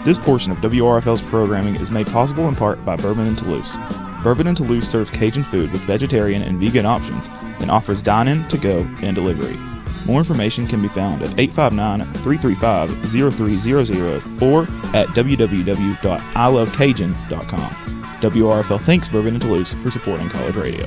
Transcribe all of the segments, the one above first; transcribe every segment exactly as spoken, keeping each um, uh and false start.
This portion of W R F L's programming is made possible in part by Bourbon and Toulouse. Bourbon and Toulouse serves Cajun food with vegetarian and vegan options and offers dine-in, to-go, and delivery. More information can be found at eight five nine, three three five, zero three zero zero or at w w w dot i love cajun dot com. W R F L thanks Bourbon and Toulouse for supporting college radio.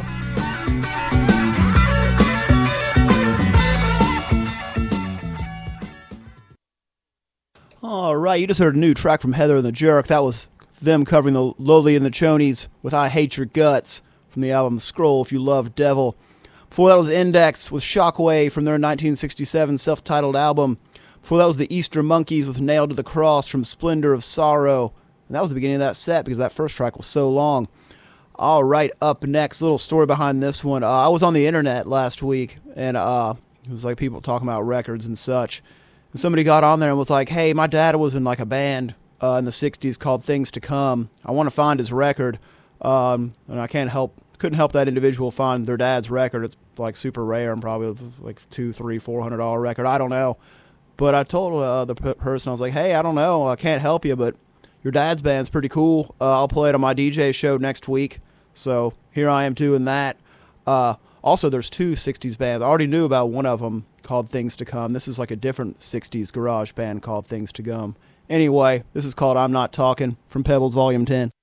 All right, you just heard a new track from Heather and the Jerk. That was them covering the Lowly and the Chonies with I Hate Your Guts from the album Scroll If You Love Devil. Before that was Index with Shockwave from their nineteen sixty-seven self-titled album. Before that was the Easter Monkeys with Nailed to the Cross from Splendor of Sorrow. And that was the beginning of that set because that first track was so long. All right, up next, little story behind this one. Uh, I was on the internet last week, and uh, it was like people talking about records and such. And somebody got on there and was like, hey, my dad was in like a band uh, in the sixties called Things to Come. I want to find his record, um, and I can't help, couldn't help that individual find their dad's record. It's like super rare and probably like two, three, four hundred dollar record. I don't know, but I told uh, the p- person, I was like, hey, I don't know, I can't help you, but your dad's band's pretty cool. Uh, I'll play it on my D J show next week. So here I am doing that. Uh, also, there's two sixties bands. I already knew about one of them called Things to Come. This is like a different sixties garage band called Things to Come. Anyway, this is called I'm Not Talking from Pebbles Volume ten.